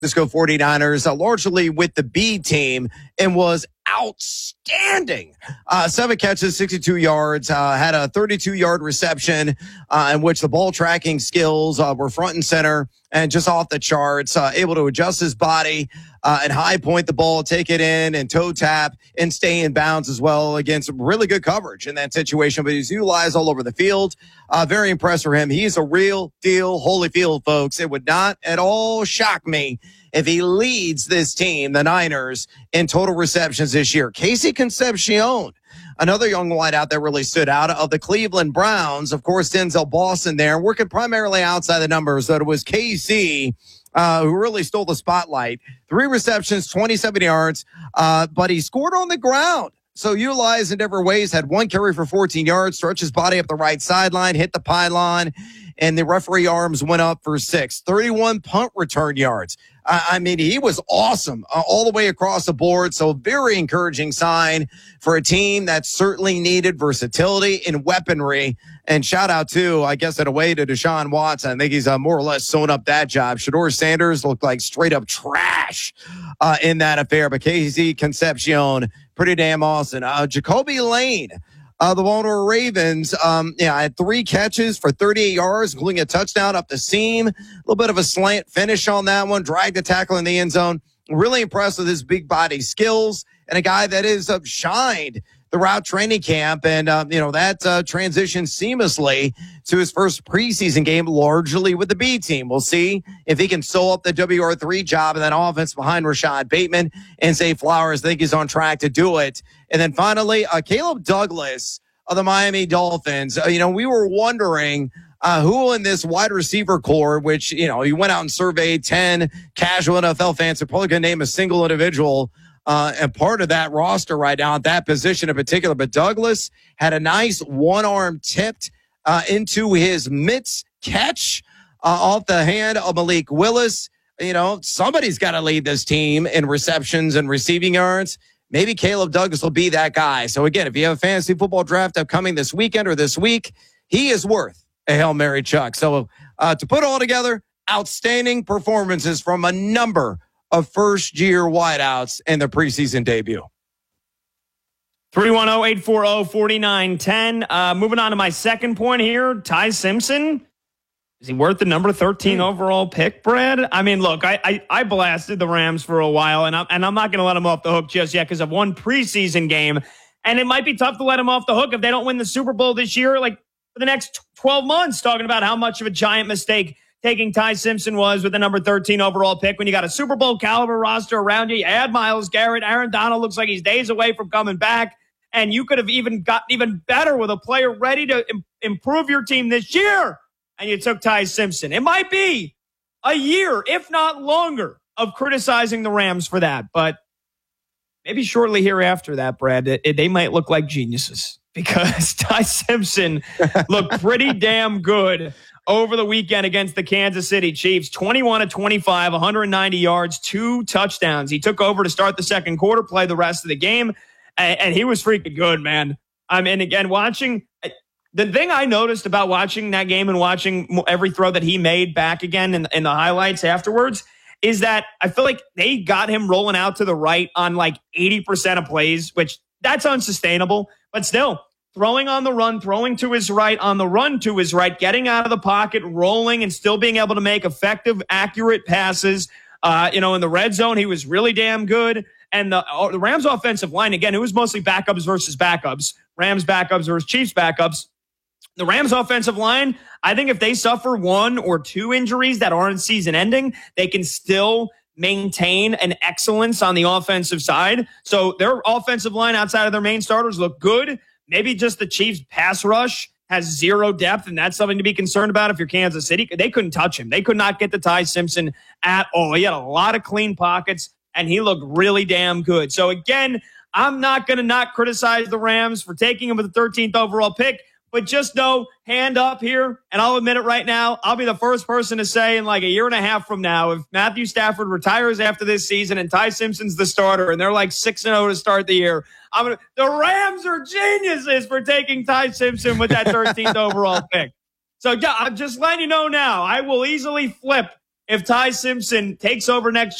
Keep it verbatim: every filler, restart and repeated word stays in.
Francisco forty-niners, uh, largely with the B team, and was outstanding. Uh, seven catches, sixty-two yards, uh, had a thirty-two yard reception uh, in which the ball tracking skills uh, were front and center and just off the charts, uh, able to adjust his body uh, and high point the ball, take it in and toe tap and stay in bounds as well against really good coverage in that situation. But he's utilized all over the field. Uh, very impressed for him. He's a real deal Holyfield, folks. It would not at all shock me if he leads this team, the Niners, in total receptions this year. Casey Concepcion, another young wideout that really stood out of the Cleveland Browns. Of course, Denzel Boston there, working primarily outside the numbers. So it was K C uh, who really stole the spotlight. Three receptions, twenty-seven yards, uh, but he scored on the ground. So utilized in different ways, had one carry for fourteen yards, stretched his body up the right sideline, hit the pylon, and the referee arms went up for six. thirty-one punt return yards. I mean, he was awesome uh, all the way across the board. So very encouraging sign for a team that certainly needed versatility and weaponry. And shout out to, I guess, in a way, to Deshaun Watson. I think he's uh, more or less sewn up that job. Shedeur Sanders looked like straight up trash uh, in that affair. But Casey Concepcion, pretty damn awesome. Uh, Jacoby Lane. Uh, the Baltimore Ravens, um, yeah, I had three catches for thirty-eight yards, including a touchdown up the seam. A little bit of a slant finish on that one, dragged the tackle in the end zone. Really impressed with his big body skills and a guy that is uh, shined throughout training camp. And, uh, you know, that uh, transitioned seamlessly to his first preseason game, largely with the B team. We'll see if he can sew up the W R three job in that offense behind Rashad Bateman and Zay Flowers. I think he's on track to do it. And then finally, uh, Caleb Douglas of the Miami Dolphins. Uh, you know, we were wondering uh, who in this wide receiver core, which, you know, you went out and surveyed ten casual N F L fans, they're probably going to name a single individual uh, and part of that roster right now at that position in particular. But Douglas had a nice one arm tipped uh, into his mitts catch uh, off the hand of Malik Willis. You know, somebody's got to lead this team in receptions and receiving yards. Maybe Caleb Douglas will be that guy. So, again, if you have a fantasy football draft upcoming this weekend or this week, he is worth a Hail Mary Chuck. So, uh, to put all together, outstanding performances from a number of first-year wideouts in the preseason debut. three one zero, eight four zero, four nine one zero. Uh, moving on to my second point here, Ty Simpson. Is he worth the number thirteen mm. overall pick, Brad? I mean, look, I, I I blasted the Rams for a while, and I'm, and I'm not going to let them off the hook just yet because of one preseason game. And it might be tough to let them off the hook if they don't win the Super Bowl this year, like for the next twelve months, talking about how much of a giant mistake taking Ty Simpson was with the number thirteen overall pick when you got a Super Bowl caliber roster around you. You add Myles Garrett. Aaron Donald looks like he's days away from coming back. And you could have even gotten even better with a player ready to im- improve your team this year. And you took Ty Simpson. It might be a year, if not longer, of criticizing the Rams for that. But maybe shortly hereafter that, Brad, it, it, they might look like geniuses because Ty Simpson looked pretty damn good over the weekend against the Kansas City Chiefs. twenty-one of twenty-five, one hundred ninety yards, two touchdowns. He took over to start the second quarter, play the rest of the game, and, and he was freaking good, man. I mean, again, watching... The thing I noticed about watching that game and watching every throw that he made back again in, in the highlights afterwards is that I feel like they got him rolling out to the right on like eighty percent of plays, which that's unsustainable. But still, throwing on the run, throwing to his right, on the run to his right, getting out of the pocket, rolling, and still being able to make effective, accurate passes. Uh, you know, in the red zone, he was really damn good. And the, the Rams offensive line, again, it was mostly backups versus backups. Rams backups versus Chiefs backups. The Rams offensive line, I think if they suffer one or two injuries that aren't season ending, they can still maintain an excellence on the offensive side. So their offensive line outside of their main starters look good. Maybe just the Chiefs pass rush has zero depth, and that's something to be concerned about if you're Kansas City. They couldn't touch him. They could not get to Ty Simpson at all. He had a lot of clean pockets, and he looked really damn good. So again, I'm not going to not criticize the Rams for taking him with the thirteenth overall pick. But just know, hand up here, and I'll admit it right now, I'll be the first person to say in like a year and a half from now, if Matthew Stafford retires after this season and Ty Simpson's the starter and they're like six and oh to start the year, I'm gonna, the Rams are geniuses for taking Ty Simpson with that thirteenth overall pick. So yeah, I'm just letting you know now, I will easily flip if Ty Simpson takes over next